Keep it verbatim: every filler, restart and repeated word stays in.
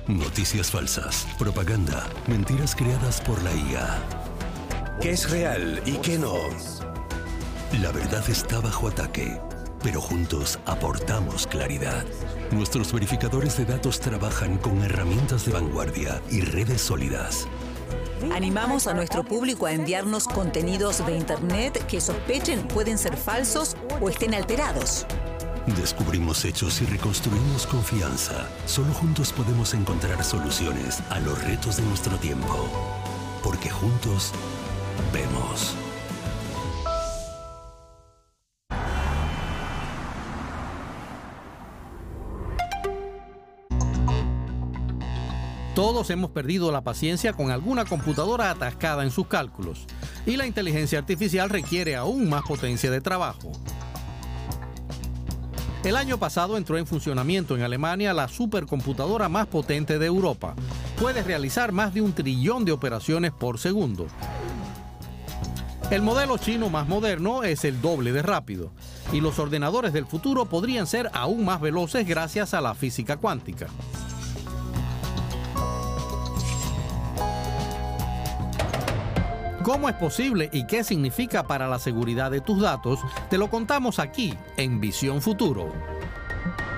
Noticias falsas, propaganda, mentiras creadas por la I A. ¿Qué es real y qué no? La verdad está bajo ataque, pero juntos aportamos claridad. Nuestros verificadores de datos trabajan con herramientas de vanguardia y redes sólidas. Animamos a nuestro público a enviarnos contenidos de Internet que sospechen pueden ser falsos o estén alterados. Descubrimos hechos y reconstruimos confianza. Solo juntos podemos encontrar soluciones a los retos de nuestro tiempo. Porque juntos vemos. Todos hemos perdido la paciencia con alguna computadora atascada en sus cálculos, y la inteligencia artificial requiere aún más potencia de trabajo. El año pasado entró en funcionamiento en Alemania la supercomputadora más potente de Europa. Puede realizar más de un trillón de operaciones por segundo. El modelo chino más moderno es el doble de rápido, y los ordenadores del futuro podrían ser aún más veloces gracias a la física cuántica. ¿Cómo es posible y qué significa para la seguridad de tus datos? Te lo contamos aquí en Visión Futuro.